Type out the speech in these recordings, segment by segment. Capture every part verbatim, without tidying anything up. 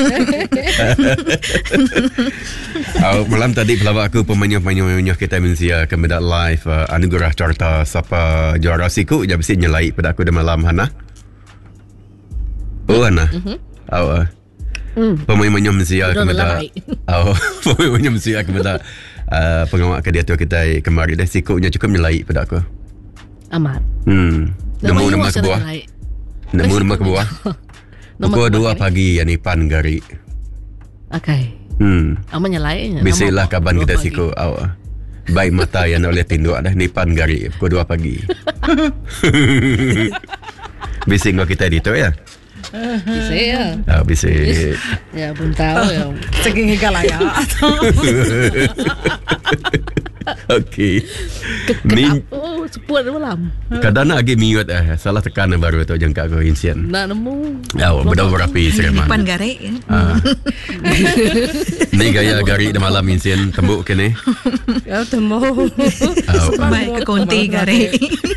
uh, malam tadi pelawak aku pemanyu-pemanyu kita mensia kemudian live uh, anugerah carta siapa juara siku je mesti nyelai pada aku dah malam Hana. Oh Hana. Mm-hmm. Oh, uh, mm. Pemanyu-pemanyu mensia kemudian. Oh, pemanyu mensia kemudian uh, pengawak ke dia tu kita kemarin dah sikunya cukup nyelai pada aku. Amat. Hmm. Nemu nama ke bawah. Nemu nama ke bawah. Pukul dua pagi yang Ipan Gari. Okay. Hmm. Aman nyalain. Bisilah kaban kita siku. Awak. Baik mata yang oleh tinduk dah Nipan Gari pukul dua pagi. Bising kau kita dito ya. Bising ya. Ah, bising. Ya, pun tahu ya. Segini galaya. Okey. Min oh, sepuan malam. Kadang nak lagi miut eh salah tekan baru tu jangka aku insiden. Nak nemu. Ya, benda berapi seremang. Nipan Gari. Ah. Ni gaya Gari dah malam insiden tembuk kene. Ya tembuk. Baik ke konti Gari.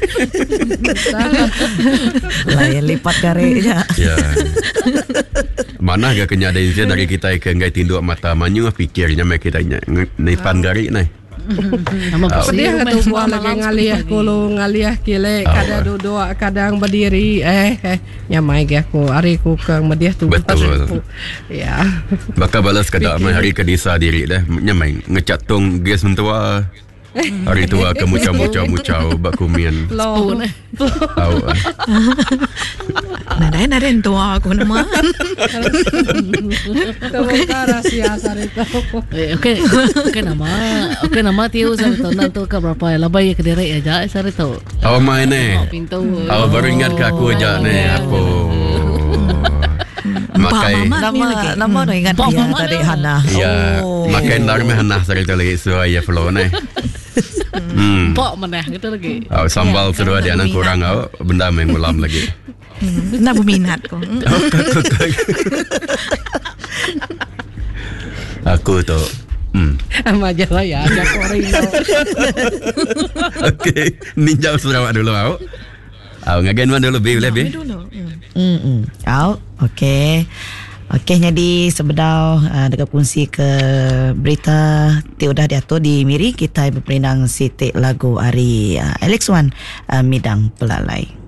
Layan lipat Gari je. Ya. Mana gak kenya ada insiden dari kita ke ngai tinduk mata manyu fikirnya mai kita Nipan Gari nai. Dia kata buah lagi ngaliah kulu ngaliah kile kadang duduk kadang berdiri eh eh nyamai ke aku hari ku kang mediah tu betul ya bakal balas kada mai hari ke desa diri dah nyamai ngecat tong gas mentua hari tua ke mucau-mucau-mucau bak kumian lo au nadai nadai tua aku nama Okey rahasia sarito. Okey. Okey nama. Okey nama tiu sarito nanti ke berapa labai ke diri aja sarito. Awak main eh. Pintu. Awak baru ingat ke aku aja ni apa. Makai nama nama dah ingat dia tadi Hana. Ya. Makai narme Hana sarito lagi suai ya flow ni. Hmm. Pok meneh gitu lagi. Oh, sambal sedua dia nang kurang au benda main mulam lagi. Nak berminat ko. Aku tu. Hmm. Ama aja ya, ada korino. Okey, ninja Sarawak dulu au. Au ngagen mana dulu be boleh be? Hmm hmm. Au, okey. Okey, jadi sebedau uh, dekat fungsi ke berita ti udah diatur di Miri kita berperindang sitik lagu hari uh, Alex Wan uh, Midang Pelalai.